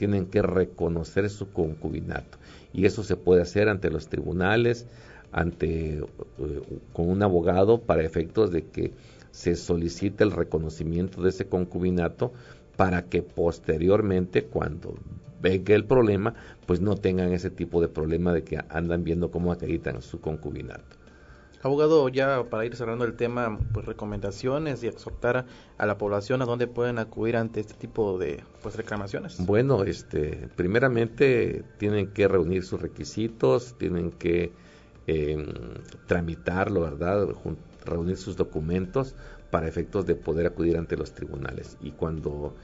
tienen que reconocer su concubinato. Y eso se puede hacer ante los tribunales, con un abogado, para efectos de que se solicite el reconocimiento de ese concubinato, para que posteriormente, cuando venga el problema, pues no tengan ese tipo de problema de que andan viendo cómo acreditan su concubinato. Abogado, ya para ir cerrando el tema, pues recomendaciones y exhortar a la población a dónde pueden acudir ante este tipo de reclamaciones. Bueno, primeramente tienen que reunir sus requisitos, tienen que tramitarlo, ¿verdad? Reunir sus documentos para efectos de poder acudir ante los tribunales. Y cuando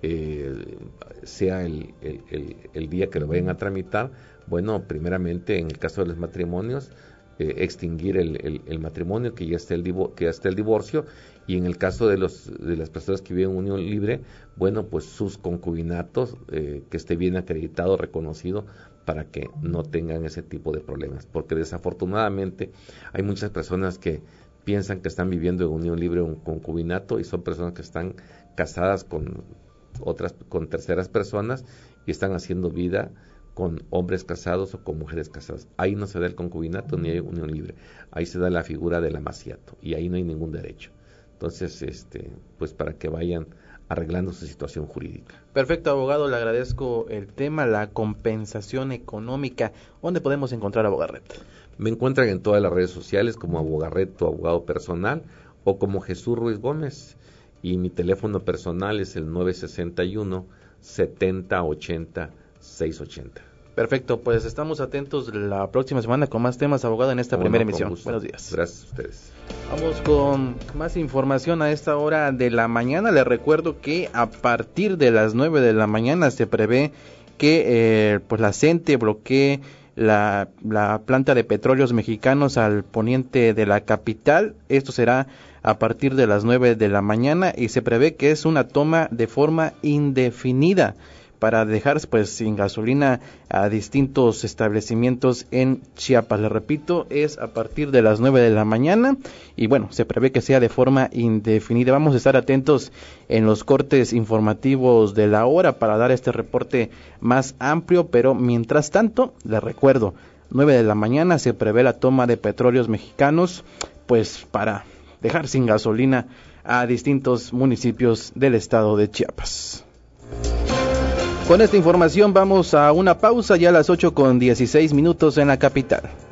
sea el día que lo vayan a tramitar, bueno, primeramente en el caso de los matrimonios, extinguir el matrimonio, que ya esté el divorcio, y en el caso de las personas que viven en unión libre, bueno, pues sus concubinatos, que esté bien acreditado, reconocido, para que no tengan ese tipo de problemas, porque desafortunadamente hay muchas personas que piensan que están viviendo en unión libre o un concubinato, y son personas que están casadas con terceras personas y están haciendo vida con hombres casados o con mujeres casadas. Ahí no se da el concubinato ni hay unión libre, ahí se da la figura del amaciato y ahí no hay ningún derecho. Entonces, pues para que vayan arreglando su situación jurídica. Perfecto, abogado, le agradezco el tema, la compensación económica. ¿Dónde podemos encontrar a Abogarret? Me encuentran en todas las redes sociales como Abogarret, tu abogado personal, o como Jesús Ruiz Gómez, y mi teléfono personal es el 961-7080-680. Perfecto, pues estamos atentos la próxima semana con más temas, abogado, en esta primera emisión. Buenos días. Gracias a ustedes. Vamos con más información a esta hora de la mañana. Les recuerdo que a partir de las 9 de la mañana se prevé que pues la CENTE bloquee la planta de petróleos mexicanos al poniente de la capital. Esto será a partir de las 9 de la mañana y se prevé que es una toma de forma indefinida para dejar pues sin gasolina a distintos establecimientos en Chiapas. Le repito, es a partir de las 9 de la mañana y bueno, se prevé que sea de forma indefinida. Vamos a estar atentos en los cortes informativos de la hora para dar este reporte más amplio, pero mientras tanto, le recuerdo, 9 de la mañana se prevé la toma de petróleos mexicanos, pues para dejar sin gasolina a distintos municipios del estado de Chiapas. Con esta información vamos a una pausa ya a las 8:16 en la capital.